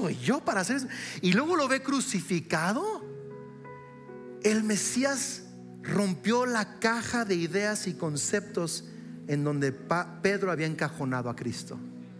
soy yo para hacer eso? Y luego lo ve crucificado. El Mesías rompió la caja de ideas y conceptos en donde Pedro había encajonado a Cristo.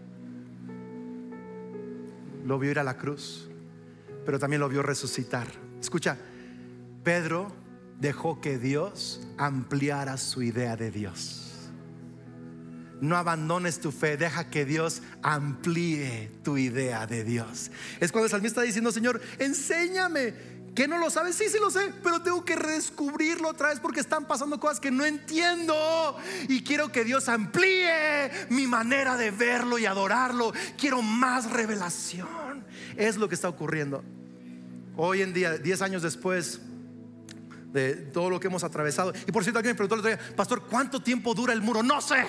Lo vio ir a la cruz, pero también lo vio resucitar. Escucha, Pedro dejó que Dios ampliara su idea de Dios. No abandones tu fe, deja que Dios amplíe tu idea de Dios. Es cuando el salmista está diciendo: Señor, enséñame. ¿Que no lo sabes? Sí, sí lo sé, pero tengo que redescubrirlo otra vez porque están pasando cosas que no entiendo. Y quiero que Dios amplíe mi manera de verlo y adorarlo. Quiero más revelación. Es lo que está ocurriendo hoy en día, 10 años después de todo lo que hemos atravesado. Y por cierto, alguien me preguntó el otro día: Pastor, ¿cuánto tiempo dura el muro? No sé.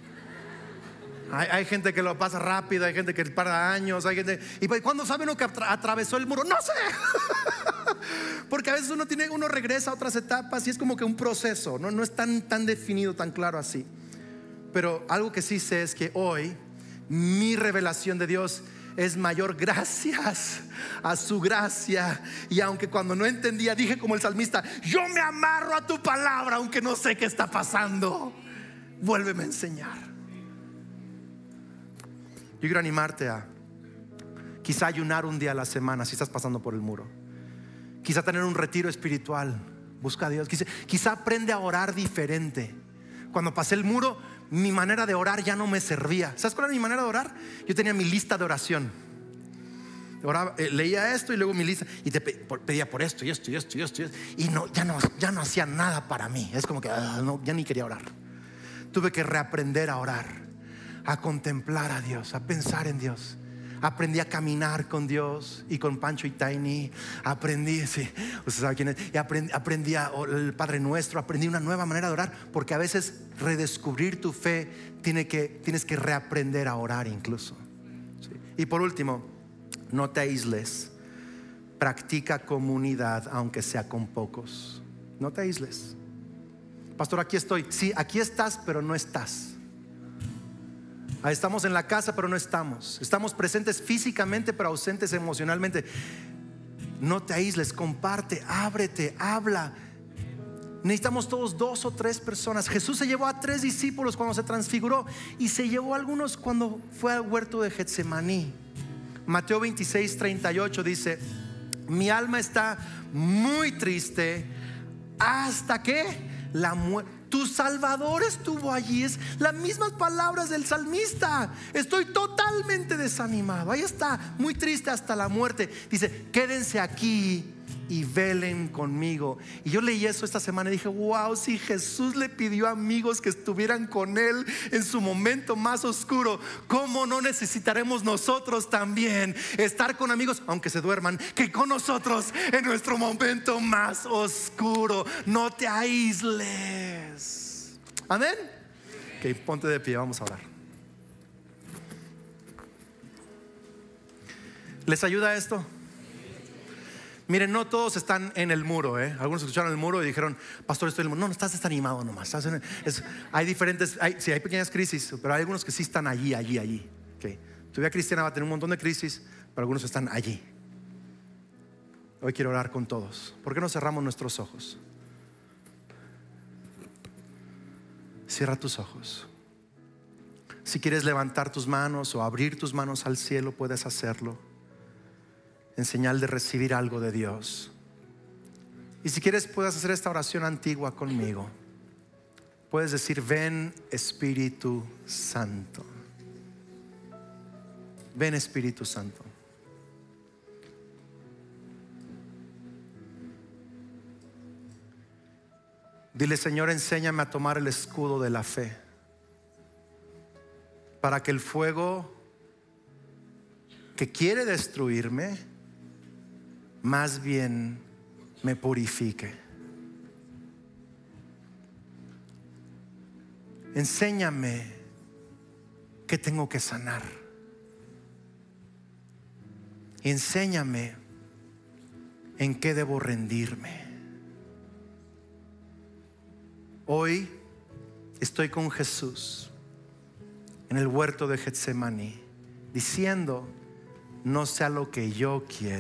Hay gente que lo pasa rápido, hay gente que para años, hay gente. ¿Y cuándo sabe uno que atravesó el muro? No sé. Porque a veces uno regresa a otras etapas y es como que un proceso, no es tan definido, tan claro así. Pero algo que sí sé es que hoy mi revelación de Dios es mayor gracias a su gracia. Y aunque cuando no entendía dije como el salmista: yo me amarro a tu palabra aunque no sé qué está pasando, vuélveme a enseñar. Yo quiero animarte a quizá ayunar un día a la semana si estás pasando por el muro. Quizá tener un retiro espiritual. Busca a Dios. Quizá aprende a orar diferente. Cuando pasé el muro, mi manera de orar ya no me servía. ¿Sabes cuál era mi manera de orar? Yo tenía mi lista de oración. Oraba, leía esto y luego mi lista, y te pedía por esto y esto y esto y esto. Y ya no hacía nada para mí. Es como que no, ya ni quería orar. Tuve que reaprender a orar, a contemplar a Dios, a pensar en Dios. Aprendí a caminar con Dios y con Pancho y Tiny. Aprendí, sí, usted sabe quién es. Y aprendí el Padre Nuestro. Aprendí una nueva manera de orar, porque a veces redescubrir tu fe tienes que reaprender a orar incluso, sí. Y por último, no te aísles. Practica comunidad aunque sea con pocos. No te aísles. Pastor, aquí estoy. Sí, aquí estás, pero no estás. Estamos en la casa pero no estamos. Estamos presentes físicamente pero ausentes emocionalmente. No te aísles, comparte, ábrete, habla. Necesitamos todos 2 o 3 personas. Jesús se llevó a 3 discípulos cuando se transfiguró, y se llevó a algunos cuando fue al huerto de Getsemaní. Mateo 26:38 dice: mi alma está muy triste hasta que la muerte. Tu Salvador estuvo allí. Es las mismas palabras del salmista: estoy totalmente desanimado. Ahí está, muy triste hasta la muerte. Dice: quédense aquí y velen conmigo. Y yo leí eso esta semana y dije: wow, si Jesús le pidió a amigos que estuvieran con Él en su momento más oscuro, ¿cómo no necesitaremos nosotros también estar con amigos, aunque se duerman, que con nosotros en nuestro momento más oscuro? No te aísles. Amén. Ok, ponte de pie, vamos a orar. ¿Les ayuda esto? Miren, no todos están en el muro, Algunos escucharon el muro y dijeron: pastor, estoy en el muro. No, estás desanimado nomás. Hay diferentes, sí, hay pequeñas crisis, pero hay algunos que sí están allí. Okay. Tu vida cristiana va a tener un montón de crisis, pero algunos están allí. Hoy quiero orar con todos. ¿Por qué no cerramos nuestros ojos? Cierra tus ojos. Si quieres levantar tus manos o abrir tus manos al cielo, puedes hacerlo en señal de recibir algo de Dios. Y si quieres, puedes hacer esta oración antigua conmigo. Puedes decir: ven Espíritu Santo. Ven Espíritu Santo. Dile: Señor, enséñame a tomar el escudo de la fe, para que el fuego que quiere destruirme más bien me purifique. Enséñame qué tengo que sanar. Enséñame en qué debo rendirme. Hoy estoy con Jesús en el huerto de Getsemaní, diciendo: no sea lo que yo quiero.